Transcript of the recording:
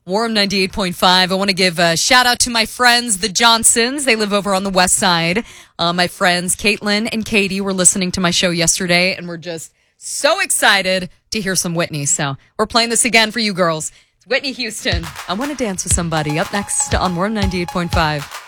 Warm 98.5. I want to give a shout out to my friends, the Johnsons. They live over on the west side. My friends, Caitlin and Katie, were listening to my show yesterday, and we're just so excited to hear some Whitney. So we're playing this again for you girls. It's Whitney Houston. I Want to Dance with Somebody up next on Warm 98.5.